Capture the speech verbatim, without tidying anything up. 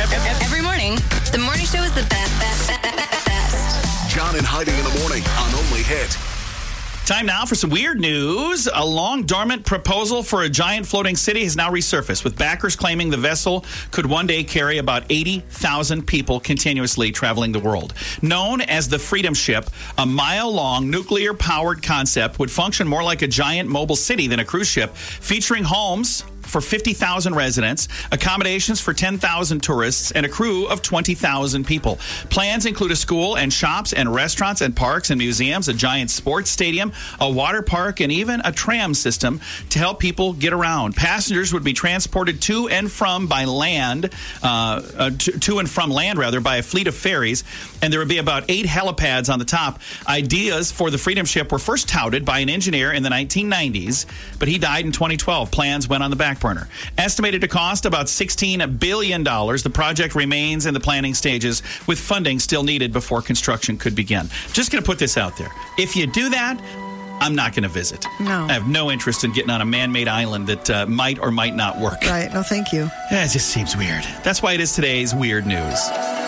Every morning, the morning show is the best, best, best, best. John and Heidi in the morning on Only Hit. Time now for some weird news. A long dormant proposal for a giant floating city has now resurfaced, with backers claiming the vessel could one day carry about eighty thousand people continuously traveling the world. Known as the Freedom Ship, a mile-long nuclear-powered concept would function more like a giant mobile city than a cruise ship, featuring homes for fifty thousand residents, accommodations for ten thousand tourists, and a crew of twenty thousand people. Plans include a school and shops and restaurants and parks and museums, a giant sports stadium, a water park, and even a tram system to help people get around. Passengers would be transported to and from by land, uh, uh, to, to and from land, rather, by a fleet of ferries, and there would be about eight helipads on the top. Ideas for the Freedom Ship were first touted by an engineer in the nineteen nineties, but he died in twenty twelve. Plans went on the back burner. Estimated to cost about sixteen billion dollars, the project remains in the planning stages, with funding still needed before construction could begin. Just going to put this out there. If you do that, I'm not going to visit. No. I have no interest in getting on a man-made island that uh, might or might not work. Right. No, thank you. Yeah, it just seems weird. That's why it is today's Weird News.